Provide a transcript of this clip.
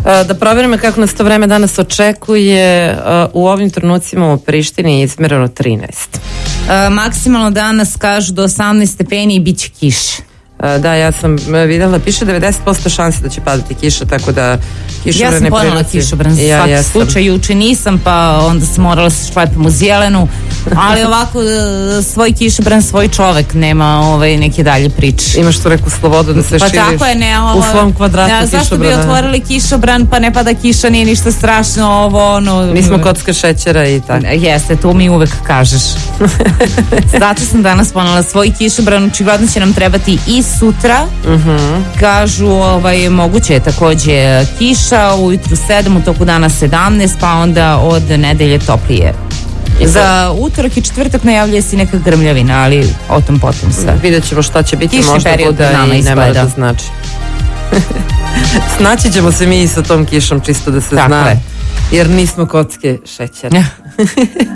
Da provjerimo kako nas to vreme danas očekuje. U ovim trenucima u Prištini je izmjereno 13. Maksimalno danas kažu do 18 stepeni i bit će kiše. Da, ja sam vidjela, piše 90% šanse da će padati kiša, tako da kišobran ja sam ponela kišobran za svaki slučaj, juče nisam, pa onda sam morala se šlepam uz Jelenu, ali ovako svoj kišobran, svoj čovek, nema neke dalje priče. Imaš tu neku slobodu da se širiš u svom kvadratu kišobrana. Zašto bi otvorili kišobran, pa ne pada kiša, nije ništa strašno, nismo kocka šećera i tako. Jeste, to mi uvek kažeš. Zato sam danas ponela svoj kišobran, očigledno će nam trebati i sutra. Kažu moguće je takođe kiša, ujutru 7, u toku dana 17, pa onda od nedelje toplije. Za utorak i četvrtak najavljuje se neka grmljavina, ali o tom potom sve. Vidjet ćemo šta će biti, kišni možda bude i ne mora da znači. Snaći ćemo se mi i sa tom kišom, čisto da se zna, jer nismo kocke šećera.